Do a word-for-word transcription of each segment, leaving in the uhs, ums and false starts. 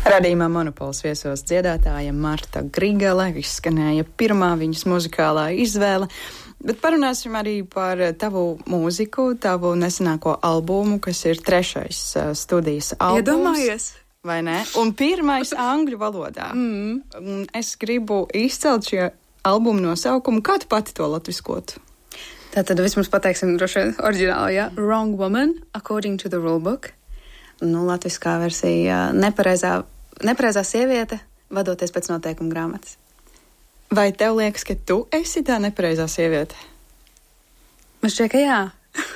Radījumā Monopols viesos dziedātāja Marta Grigale, izskanēja pirmā viņas muzikālā izvēle, bet parunāsim arī par tavu mūziku, tavu nesenāko albumu, kas ir trešais uh, studijas albums. Iedomājies! Vai ne? Un pirmais angļu valodā. Mm. Un es gribu izcelt šie albumu nosaukumu. Kā tu pati to latviskotu? Tātad vismaz pateiksim droši vien oriģināli, ja? Wrong Woman, According to the Rulebook. Nu, latviskā versija nepareizā, nepareizā sieviete, vadoties pēc noteikuma grāmatas. Vai tev liekas, ka tu esi tā nepareizā sieviete? Man šķiet, ka jā.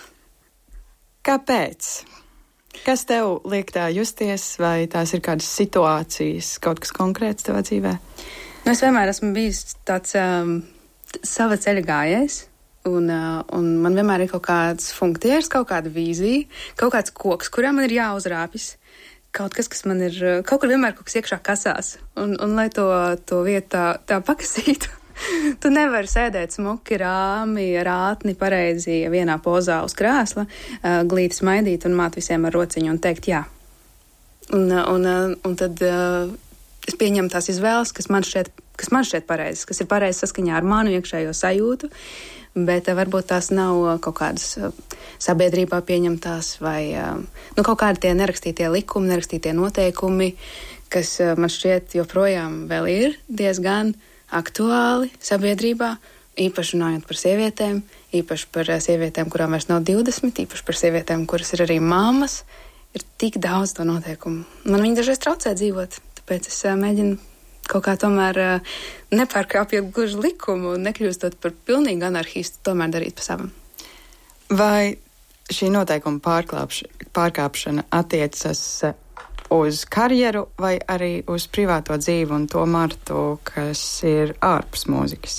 Kāpēc? Kas tev liek tā justies, vai tās ir kādas situācijas, kaut kas konkrēts tavā dzīvē? Nu, es vienmēr esmu bijis tāds um, sava ceļa gājējs. Un, uh, un man vienmēr ir kaut kāds funktieris, kaut kāda vīzija, kaut kāds koks, kurā man ir jāuzrāpjas. Kaut kas, kas man ir, kaut kur vienmēr kaut kas iekšā kasās. Un, un lai to, to vietu tā, tā pakasītu, tu nevari sēdēt smuki, rāmi, rātni, pareizi vienā pozā uz krēsla, uh, glīti smaidīt un māt visiem ar rociņu un teikt jā. Un, uh, un, uh, un tad uh, es pieņemu tās izvēles, kas man šķiet, kas man šķiet pareizes, kas ir pareizes saskaņā ar manu iekšējo sajūtu. Bet uh, varbūt tās nav uh, kaut kādas uh, sabiedrībā pieņemtās vai uh, nu, kaut kādi tie nerakstītie likumi, nerakstītie noteikumi, kas uh, man šķiet joprojām vēl ir diezgan aktuāli sabiedrībā, īpaši runājot par sievietēm, īpaši par uh, sievietēm, kurām vairs nav divdesmit, īpaši par sievietēm, kuras ir arī mammas, ir tik daudz to noteikumu. Man viņi dažreiz traucē dzīvot, tāpēc es uh, mēģinu kaut kā tomēr uh, nepārkāpjot gluži likumu un nekļūstot par pilnīgu anarchistu, tomēr darīt pa savam. Vai šī noteikuma pārkāpšana attiecas uz karjeru vai arī uz privāto dzīvi un to Martu, kas ir ārpus mūzikas?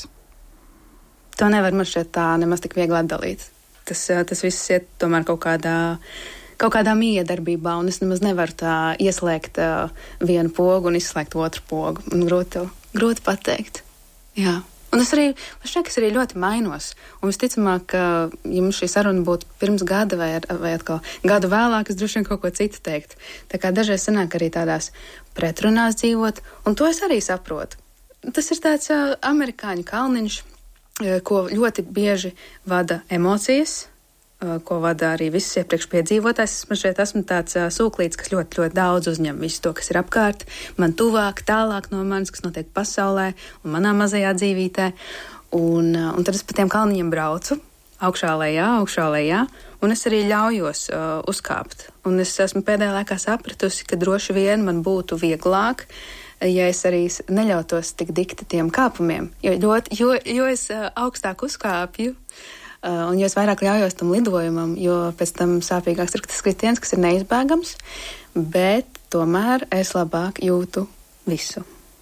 To nevar man šķiet tā nemaz tik viegli atdalīt. Tas, tas viss iet tomēr kaut kādā kaut kādā miedarbībā, un es nemaz nevaru tā ieslēgt uh, vienu pogu un izslēgt otru pogu. Un grūti, grūti pateikt. Jā. Un es arī, man šķiet, ka es arī ļoti mainos. Un visticamāk, ka, ja mums šī saruna būtu pirms gada vai, vai atkal gadu vēlāk, es droši vien kaut ko citu teikt. Tā kā dažreiz sanāk arī tādās pretrunās dzīvot, un to es arī saprotu. Tas ir tāds uh, amerikāņu kalniņš, uh, ko ļoti bieži vada emocijas, ko vada arī viss iepriekš piedzīvotājs. Es man šeit esmu tāds uh, sūklīts, kas ļoti, ļoti daudz uzņem visu to, kas ir apkārt, man tuvāk, tālāk no manis, kas notiek pasaulē un manā mazajā dzīvītē. Un, uh, un tad es pa tiem kalniņiem braucu, augšā lejā, augšā lejā, un es arī ļaujos uh, uzkāpt. Un es esmu pēdējā laikā sapratusi, ka droši vien man būtu vieglāk, ja es arī neļautos tik dikti tiem kāpumiem, jo, ļoti, jo, jo es uh, augstāk uzkāpju, Uh, un jo es vairāk ļaujos tam lidojumam, jo pēc tam sāpīgāks ir tas kritiens, kas ir neizbēgams, bet tomēr es labāk jūtu visu.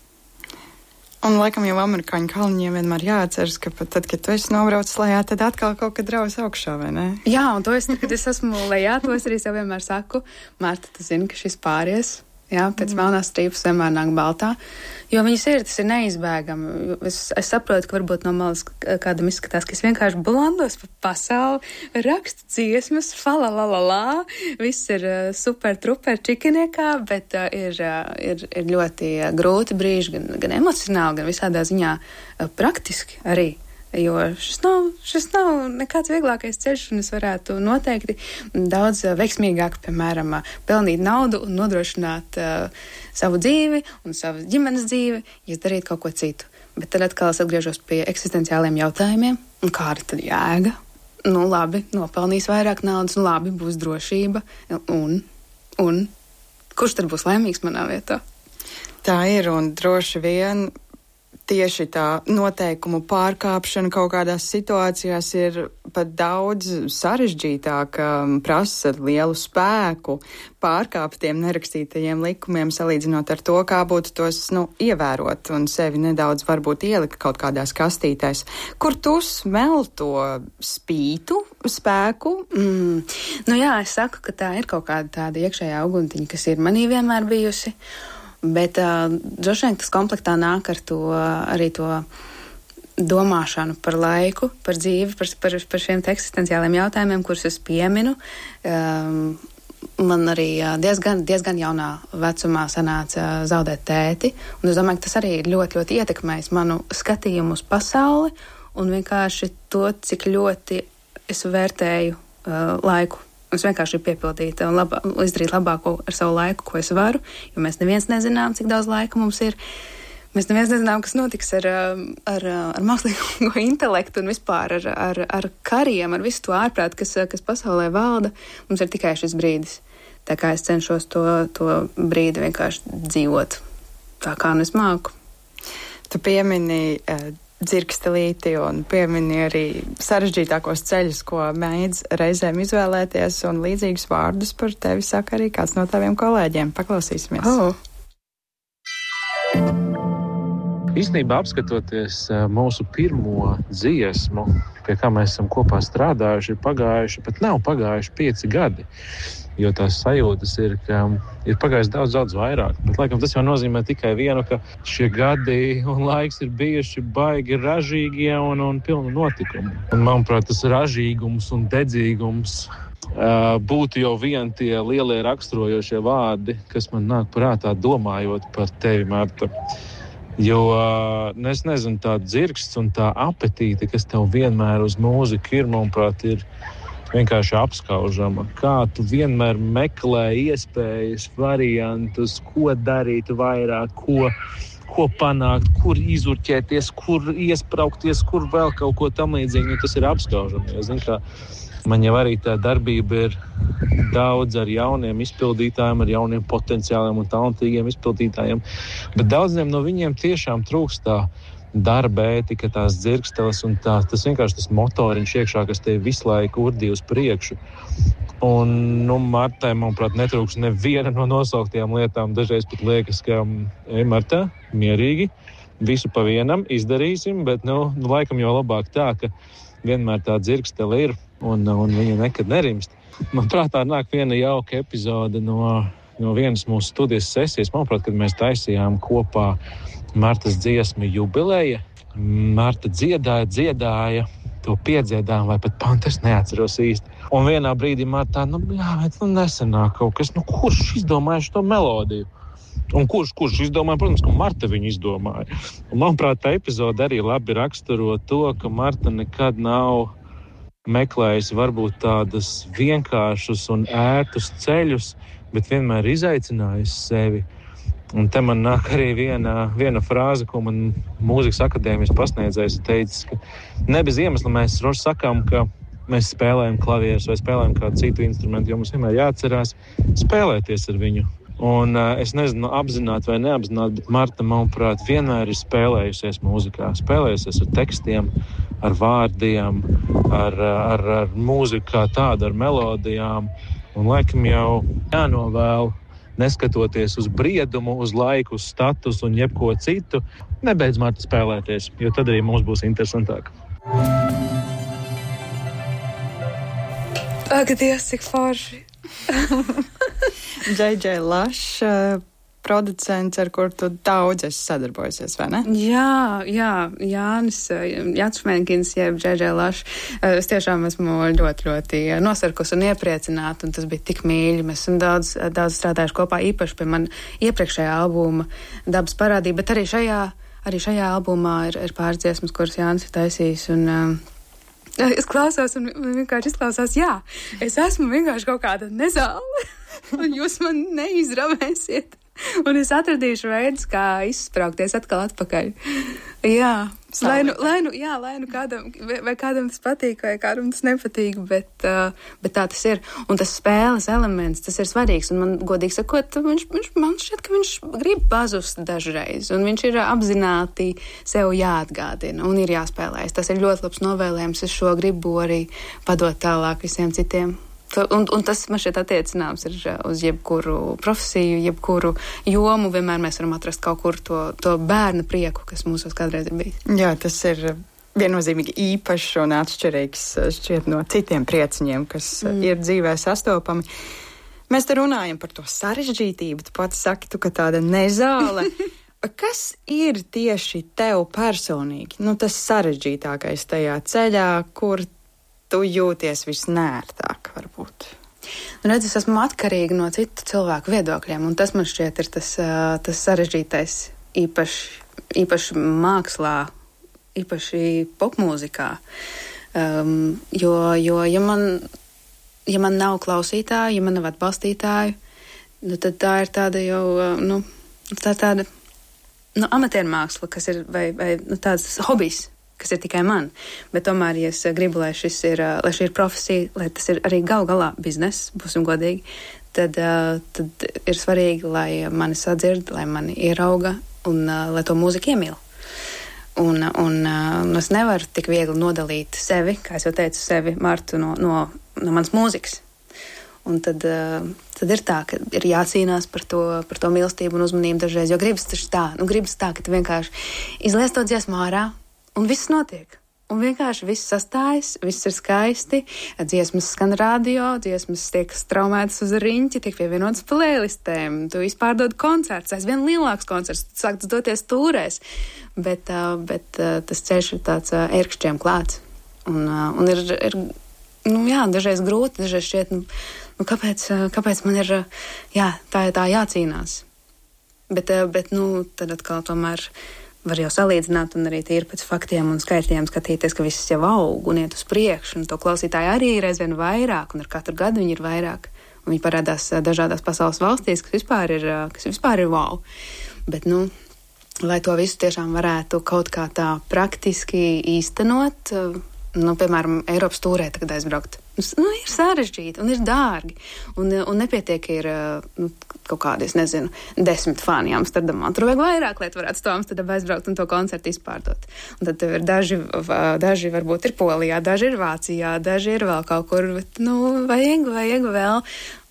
Un laikam jau amerikāņu kalniņiem vienmēr jāatceras, ka pat tad, kad tu esi nobraucis lejā, tad atkal kaut kad draus augšā, vai ne? Jā, un to es, kad es esmu lejā, to es arī sev vienmēr saku, Marta, tu zini, ka šis pāries, jā, pēc mm. melnās strīpas vienmēr nāk baltā, jo viņas ir, tas ir neizbēgami. Es, es saprotu, ka varbūt no malas kādam izskatās, ka es vienkārši blandos pa pasauli, rakstu dziesmas, falalalala, viss ir uh, super, truper, čikiniekā, bet uh, ir, uh, ir, ir ļoti uh, grūti brīži, gan, gan emocionāli, gan visādā ziņā uh, praktiski arī. Jo šis nav, šis nav nekāds vieglākais ceļš, un es varētu noteikti daudz veiksmīgāk, piemēram, pelnīt naudu un nodrošināt uh, savu dzīvi un savu ģimenes dzīvi, ja darītu kaut ko citu. Bet tad atkal es atgriežos pie eksistenciāliem jautājumiem, un kāda tad jēga? Nu, labi, nopelnīs vairāk naudas, nu, labi, būs drošība, un, un kurš tad būs laimīgs manā vietā? Tā ir, un droši vien tieši tā noteikumu pārkāpšana kaut kādās situācijās ir pat daudz sarežģītāk, prasa lielu spēku pārkāpt tiem nerakstītajiem likumiem, salīdzinot ar to, kā būtu tos, nu, ievērot un sevi nedaudz varbūt ielikt kaut kādās kastītēs. Kur tu smel to spītu, spēku? Mm. Nu jā, es saku, ka tā ir kaut kāda tāda iekšējā uguntiņa, kas ir manī vienmēr bijusi. Bet uh, droši vien tas komplektā nāk ar to, arī to domāšanu par laiku, par dzīvi, par, par, par šiem eksistenciāliem jautājumiem, kurus es pieminu. Um, man arī diezgan, diezgan jaunā vecumā sanāca zaudēt tēti, un es domāju, ka tas arī ļoti, ļoti ietekmējis manu skatījumu uz pasauli un vienkārši to, cik ļoti es vērtēju uh, laiku. Es vienkārši piepildīju un labā, izdarīt labāko ar savu laiku, ko es varu, jo mēs neviens nezinām, cik daudz laika mums ir. Mēs neviens nezinām, kas notiks ar, ar, ar mākslīgo intelektu un vispār ar, ar, ar kariem, ar visu to ārprātu, kas, kas pasaulē valda. Mums ir tikai šis brīdis. Tā kā es cenšos to, to brīdi vienkārši dzīvot tā, kā nu es māku. Tu piemini uh, dzirkstelīti un piemini arī sarežģītākos ceļus, ko mēdz reizēm izvēlēties, un līdzīgus vārdus par tevi saka arī kāds no taviem kolēģiem. Paklausīsimies. Oh. Īstenībā apskatoties mūsu pirmo dziesmu, pie kā mēs esam kopā strādājuši, ir pagājuši, pat nav pagājuši pieci gadi, jo tās sajūtas ir, ka ir pagājis daudz, daudz vairāk. Bet, laikam, tas jau nozīmē tikai vienu, ka šie gadi un laiks ir bijuši baigi ražīgie un, un pilni notikumu. Un, manuprāt, tas ražīgums un dedzīgums uh, būtu jau vien tie lielie raksturojošie vārdi, kas man nāk prātā domājot par tevi, Marta. Jo, es nezinu, tā dzirksts un tā apetīte, kas tev vienmēr uz mūziku ir, manuprāt, ir vienkārši apskaužama. Kā tu vienmēr meklē iespējas, variantus, ko darīt vairāk, ko, ko panākt, kur izurķēties, kur iespraukties, kur vēl kaut ko tam līdzīgi. Tas ir apskaužami. Es zinu, ka man jau arī tā darbība ir daudz ar jauniem izpildītājiem, ar jauniem potenciāliem un talantīgiem izpildītājiem, bet daudziem no viņiem tiešām trūkst tā darba ētika, tās dzirksteles un tā, tas vienkārši tas motoriņš iekšā, kas tevi visu laiku urdī uz priekšu. Un, nu, Martai, manuprāt, netrūks neviena no nosauktajām lietām. Dažreiz pat liekas, ka, ej, Marta, mierīgi, visu pa vienam izdarīsim, bet, nu, laikam jau labāk tā, ka vienmēr tā dzirkstele ir un, un viņa nekad nerimst. Man prātā nāk viena jauka epizode no, no vienas mūsu studijas sesijas. Manuprāt, kad mēs taisījām kopā Martas dziesmu jubileja. Marta dziedāja, dziedāja, to piedziedām, vai pat pantu es neatceros īsti. Un vienā brīdī Martā, nu, jā, bet nu nesenāk kaut kas, nu, kurš izdomāja šo melodiju? Un kurš, kurš izdomāja? Protams, ka Marta viņu izdomāja. Un, manuprāt, tā epizode arī labi raksturo to, ka Marta nekad nav meklējusi varbūt tādas vienkāršus un ērtus ceļus, bet vienmēr izaicinājusi sevi. Un te man nāk arī viena, viena frāze, ko man mūzikas akadēmijas pasniedzējs teicis, ka ne bez iemesla mēs roši sakām, ka mēs spēlējam klavierus vai spēlējam kādu citu instrumentu, jo mums vienmēr jāatcerās spēlēties ar viņu. Un uh, es nezinu, apzināti vai neapzināti, bet Marta, manuprāt, vienmēr ir spēlējusies mūzikā. Spēlējusies ar tekstiem, ar vārdiem, ar, ar, ar mūziku kā tādu, ar melodijām. Un laikam jau jānovēl, neskatoties uz briedumu, uz laiku, uz statusu un jebko citu, nebeidz Marta spēlēties, jo tad arī mums būs interesantāk. Ak, Dievs, cik forši! Džei Džei Lašs, producents, ar kur tu daudz esi sadarbojusies, vai ne? Jā, jā, Jānis, Jānis Menkins, jeb Džei Džei Lašs. Es tiešām esmu ļoti, ļoti nosarkus un iepriecināta, un tas bija tik mīļi. Mēs esam daudz, daudz strādājuši kopā, īpaši pie man iepriekšējā albuma Dabas parādība, bet arī šajā, arī šajā albumā ir, ir pāris dziesmas, kuras Jānis ir taisījis, un um, es klausos un vienkārši izklausās, jā, es esmu vienkārši kaut kāda nezāle, un jūs man neizravēsiet. Un es atradīšu veidus, kā izspraukties atkal atpakaļ. Jā, lai nu, lai nu, jā, lai nu kādam, vai, vai kādam tas patīk, vai kādam tas nepatīk, bet, uh, bet tā tas ir. Un tas spēles elements, tas ir svarīgs. Un man, godīgi sakot, viņš, viņš, man šķiet, ka viņš grib pazust dažreiz. Un viņš ir apzināti sev jāatgādina un ir jāspēlējas. Tas ir ļoti labs novēlējums. Es šo gribu arī padot tālāk visiem citiem. Un, un tas man šeit attiecināms ir uz jebkuru profesiju, jebkuru jomu. Vienmēr mēs varam atrast kaut kur to, to bērna prieku, kas mūsos kādreiz ir bijis. Jā, tas ir viennozīmīgi īpašs un atšķirīgs šķiet no citiem prieciņiem, kas mm. ir dzīvē sastopami. Mēs te runājam par to sarežģītību. Tu pats saki, tu, ka tāda nezāle. Kas ir tieši tev personīgi? Nu, tas sarežģītākais tajā ceļā, kur tu jūties visnērtāk, varbūt? Nu, redz, es esmu atkarīga no citu cilvēku viedokļiem, un tas man šķiet ir tas, tas sarežģītais, īpaši, īpaši mākslā, īpaši popmūzikā. Um, jo, jo ja, man, ja man nav klausītāju, ja man nav atbalstītāju, nu, tad tā ir tāda jau, nu, tā tāda, nu, amatiermāksla, kas ir, vai, vai nu, tāds hobijs, kas ir tikai man. Bet tomēr, ja es gribu, lai šis ir, lai šī ir profesija, lai tas ir arī gal galā bizness, būsim godīgi, tad, tad ir svarīgi, lai mani sadzird, lai mani ierauga un lai to mūziku iemīl. Un, un, un es nevaru tik viegli nodalīt sevi, kā es jau teicu, sevi, Martu, no, no, no manas mūzikas. Un tad, tad ir tā, ka ir jācīnās par to, par to mīlestību un uzmanību dažreiz, jo gribas taču tā, nu gribas tā, ka tu vienkārši izliec to dziesmu ārā, un viss notiek. Un vienkārši viss sastājas, viss ir skaisti, dziesmas skan radio, dziesmas tiek straumētas uz riņķi, tiek pievienotas playlistēm, tu izpārdod koncerts, aizvien lielāks koncerts, tu sāktas doties tūrēs, bet, bet tas ceļš ir tāds ērkšķiem klāts. Un, un ir, ir, nu jā, dažreiz grūti, dažreiz šķiet, nu, nu kāpēc, kāpēc man ir, jā, tā, tā jācīnās. Bet, bet, nu, tad atkal tomēr var jau salīdzināt un arī tīri pēc faktiem un skaitļiem skatīties, ka viss jau aug un iet uz priekšu, un to klausītāji arī ir aizvien vairāk, un ar katru gadu viņi ir vairāk, un viņi parādās dažādās pasaules valstīs, kas vispār ir, kas vispār ir wow. Bet, nu, lai to visu tiešām varētu kaut kā tā praktiski īstenot, nu, piemēram, Eiropas tūrē tagad aizbraukt. Nu, ir sarežģīti un ir dārgi, un, un nepietiek ir, nu, kaut kādi, es nezinu, desmit fani Amsterdamā. Tur vajag vairāk, lai tu varētu to Amsterdamu aizbraukt un to koncertu izpārdot. Un tad tev ir daži, daži varbūt ir Polijā, daži ir Vācijā, daži ir vēl kaut kur, bet, nu, vajag, vajag vēl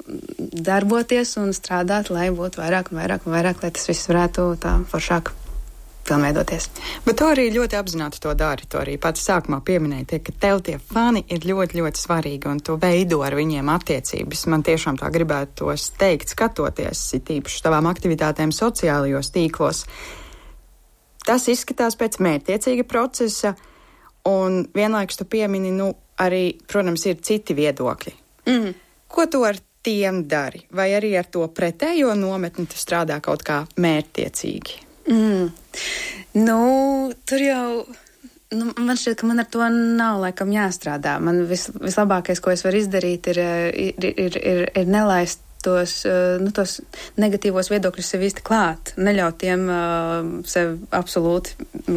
darboties un strādāt, lai būtu vairāk un vairāk un vairāk, lai tas viss varētu tā foršāk pilnveidoties. Bet tu arī ļoti apzināti to dari, to arī pats sākumā pieminēji, tie, ka tev tie fani ir ļoti, ļoti svarīgi un tu veido ar viņiem attiecības. Man tiešām tā gribētu tos teikt, skatoties, it īpaši tavām aktivitātēm sociālajos tīklos. Tas izskatās pēc mērķtiecīga procesa un vienlaikus tu piemini, nu, arī, protams, ir citi viedokļi. Mm. Ko tu ar tiem dari? Vai arī ar to pretējo nometni tu strādā kaut kā mērķtiecīgi? Mm. Nu, tur jau, nu, man šķiet, ka man ar to nav laikam jāstrādā. Man vis, vislabākais, ko es varu izdarīt, ir, ir, ir, ir, ir nelaist tos, nu, tos negatīvos viedokļus sev īsti klāt, neļaut tiem uh, sev absolūti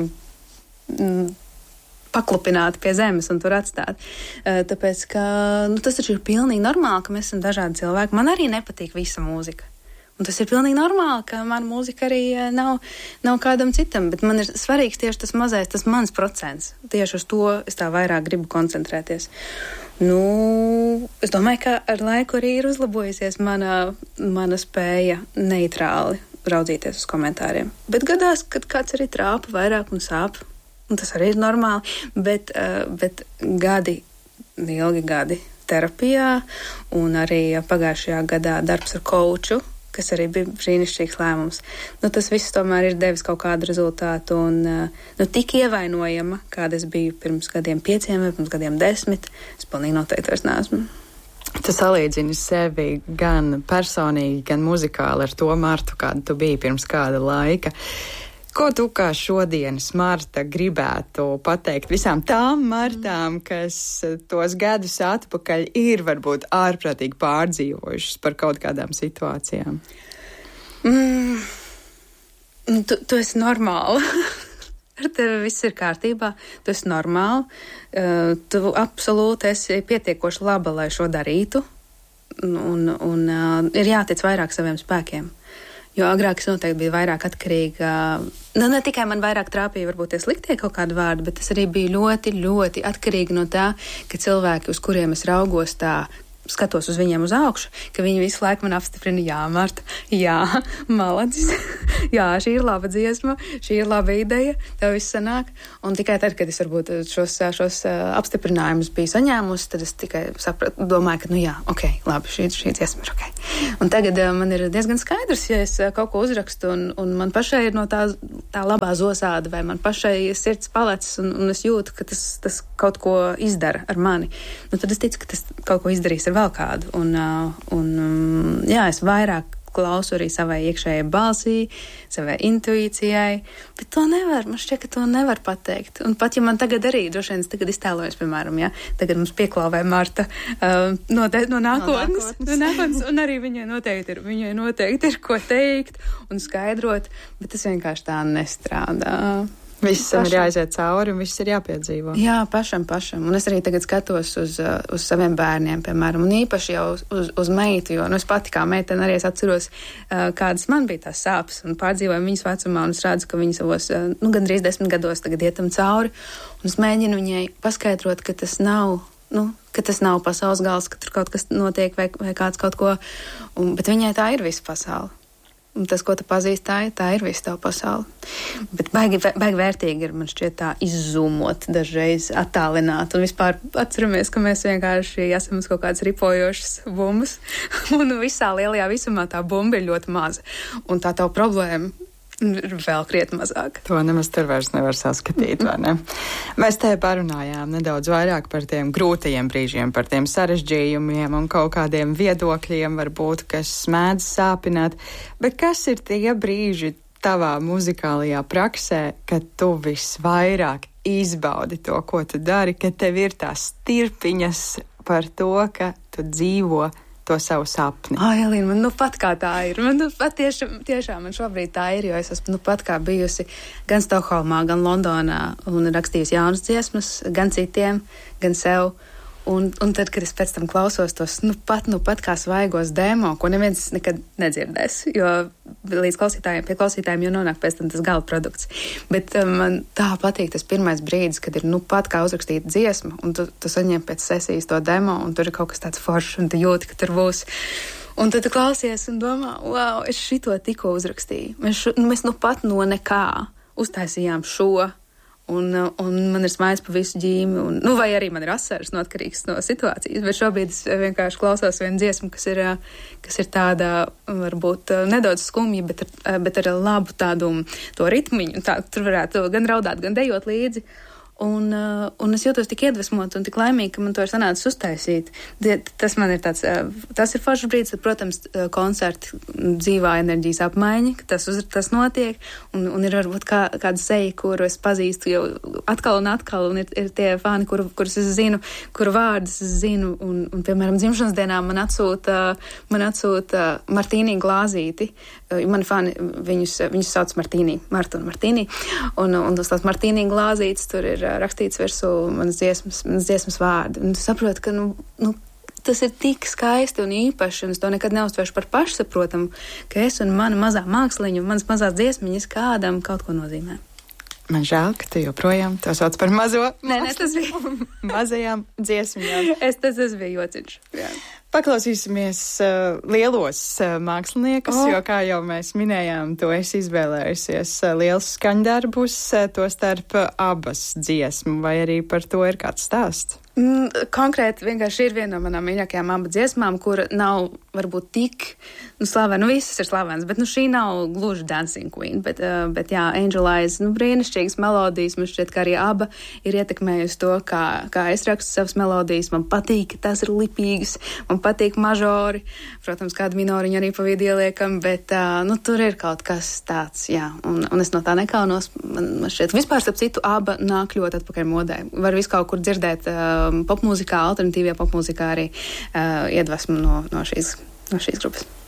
mm, paklupināt pie zemes un tur atstāt. Uh, tāpēc, ka nu, tas taču ir pilnīgi normāli, ka mēs esam dažādi cilvēki. Man arī nepatīk visa mūzika. Un tas ir pilnīgi normāli, ka mana mūzika arī nav, nav kādam citam, bet man ir svarīgs tieši tas mazais, tas mans procents. Tieši uz to es tā vairāk gribu koncentrēties. Nu, es domāju, ka ar laiku arī ir uzlabojusies mana, mana spēja neitrāli raudzīties uz komentāriem. Bet gadās, kad kāds arī trāpa vairāk un sāp, un tas arī ir normāli, bet, bet gadi, ilgi gadi terapijā un arī pagājušajā gadā darbs ar kouču, kas arī bija brīnišķīgs lēmums. Nu, tas viss tomēr ir devis kaut kādu rezultātu un nu, tik ievainojama, kāda es biju pirms gadiem pieciem vai pirms gadiem desmit, es pilnīgi noteikti vairs neesmu. Tu salīdzini sevi gan personīgi, gan muzikāli ar to Martu, kādu tu biji pirms kāda laika. Ko tu kā šodienas Marta gribētu pateikt visām tām Martām, kas tos gadus atpakaļ ir varbūt ārprātīgi pārdzīvojušas par kaut kādām situācijām? Mm, tu, tu esi normāla. Ar tevi viss ir kārtībā, tu esi normāla. Uh, tu absolūti esi pietiekoši laba, lai šo darītu. Un, un uh, ir jātic vairāk saviem spēkiem. Jo agrāk es noteikti biju vairāk atkarīga, nu ne tikai man vairāk trāpīja varbūt tie sliktie kaut kādi vārdi, bet es arī biju ļoti, ļoti atkarīga no tā, ka cilvēki, uz kuriem es raugos tā, skatos uz viņiem uz augšu, ka viņi visu laiku man apstiprina, jā, Marta, jā, malacis, jā, šī ir laba dziesma, šī ir laba ideja, tev viss sanāk. Un tikai tad, kad es varbūt šos, šos apstiprinājumus biju saņēmusi, tad es tikai sapratu, domāju, ka, nu jā, ok, labi, šī, šī dziesma ir ok. Un tagad man ir diezgan skaidrs, ja es kaut ko uzrakstu un, un man pašai ir no tā, tā labā zosāda vai man pašai sirds palecis un, un es jūtu, ka tas, tas kaut ko izdara ar mani. Nu, tad es ticu, ka tas kaut ko izdarīs ar vēl kādu. Un, un jā, es vairāk klausu arī savai iekšējai balsī, savai intuīcijai, bet to nevar, man šķiet, ka to nevar pateikt. Un pat, ja man tagad arī, droši vien es tagad iztēlojos, piemēram, ja, tagad mums pieklauvē Marta uh, no, de, no nākotnes, no nākotnes. No nākotnes, un arī viņai noteikti ir, viņai noteikti ir ko teikt un skaidrot, bet tas vienkārši tā nestrādā. Visam pašam ir jāaiziet cauri un viss ir jāpiedzīvo. Jā, pašam, pašam. Un es arī tagad skatos uz, uz saviem bērniem, piemēram, un īpaši jau uz, uz, uz meitu, jo nu, es pati kā meitene arī es atceros, uh, kādas man bija tās sāpes, un pārdzīvoju viņas vecumā, un es redzu, ka viņi savos, uh, nu, gandrīz desmit gados tagad ietam cauri, un es mēģinu viņai paskaidrot, ka tas nav, nu, ka tas nav pasaules gals, ka tur kaut kas notiek vai, vai kāds kaut ko, un, bet viņai tā ir visa pasaule. Un tas, ko tu pazīst, tā, tā ir viss tev pasauli. Bet baigi, baigi vērtīgi ir, man šķiet, tā izzūmot, dažreiz attālināt. Un vispār atceramies, ka mēs vienkārši esam uz kaut kādas ripojošas bumbas. Un visā lielajā visumā tā bumba ir ļoti maza. Un tā tavu problēma ir vēl krietni mazāk. To nemaz tur vairs nevar saskatīt, vai ne? Mēs te parunājām nedaudz vairāk par tiem grūtajiem brīžiem, par tiem sarežģījumiem un kaut kādiem viedokļiem varbūt, kas mēdz sāpināt. Bet kas ir tie brīži tavā muzikālajā praksē, kad tu visvairāk izbaudi to, ko tu dari, kad tev ir tās tirpiņas par to, ka tu dzīvo to savu sapni? Ai, Elīna, man nu pat kā tā ir. Man nu pat tieši, tiešām man šobrīd tā ir, jo es esmu nu pat kā bijusi gan Stokholmā, gan Londonā un rakstījusi jaunas dziesmas, gan citiem, gan sev. Un, un tad, kad es pēc tam klausos tos nu pat, nu pat kā svaigos demo, ko neviens nekad nedzirdēs, jo līdz klausītājiem, pie klausītājiem jau nonāk pēc tam tas gala produkts. Bet um, man tā patīk tas pirmais brīdis, kad ir nu pat kā uzrakstīta dziesma, un tu, tu saņem pēc sesijas to demo, un tur ir kaut kas tāds foršs, un tu jūti, ka tur būs. Un tad tu klausies un domā, wow, es šito tikko uzrakstīju. Mēs, šu, mēs nu pat no nekā uztaisījām šo. Un, un man ir smaids pa visu ģīmi, un, nu, vai arī man ir asaras, no atkarīgs no situācijas, bet šobrīd es vienkārši klausos vienu dziesmu, kas ir, kas ir tāda, varbūt nedaudz skumja, bet ar, bet ar labu tādu to ritmiņu, tā, tur varētu gan raudāt, gan dejot līdzi. Un, uh, un es jūtos tik iedvesmot un tik laimīgi, ka man to ir sanācis uztaisīt. Tas man ir tāds, uh, tas ir foršs brīdis, protams, koncerti, dzīvā enerģijas apmaiņa, ka tas, uz, tas notiek, un, un ir varbūt kā, kāda seja, kuru es pazīstu jau atkal un atkal, un ir, ir tie fani, kuru, kurus es zinu, kuru vārdus es zinu, un, un piemēram, dzimšanas dienā man atsūta, man atsūta Martīnī glāzīti. Mani fani, viņus, viņus sauc Martīnī, Marta un Martīnī, un, un uz tās Martīnī glāzītes tur ir rakstīts virsū manas dziesmas, manas dziesmas vārdi. Un tu saproti, ka, nu, nu, tas ir tik skaisti un īpaši, un es to nekad neuztveršu par pašsaprotamu, ka es un mana mazā māksliņa, manas mazās dziesmiņas kādam kaut ko nozīmē. Man žēl, ka tu joprojām to sauc par mazo. Nē, nē, tas bija mazajām dziesmiņām. Es, tas, tas bija jociņš, jā. Paklausīsimies uh, lielos uh, māksliniekus, oh. jo, kā jau mēs minējām, tu esi izvēlējusies uh, liels skaņdarbus, uh, to starp uh, abas dziesmu, vai arī par to ir kāds stāsts? Mm, konkrēti vienkārši ir viena no manām mīļākajām abu dziesmām, kura nav varbūt tik nu, slavena, nu visas ir slavenas, bet nu šī nav gluži Dancing Queen, bet, uh, bet jā, Angel Eyes, nu brīnišķīgas melodijas, man šķiet, ka arī aba ir ietekmējusi to, kā, kā es rakstu savas melodijas, man patīk, ka tās ir lipīgas, man patīk mažori, protams, kādu minoriņu arī pa vidu ieliekam, bet uh, nu tur ir kaut kas tāds, jā, un, un es no tā nekaunos, man, man šķiet, vispār starp citu aba nāk ļoti atpakaļ modē, var visu kaut kur dzirdēt uh, popmūzikā, alternatīvajā popmūzikā arī uh, iedvesmu no, no, šīs, no šīs grupas.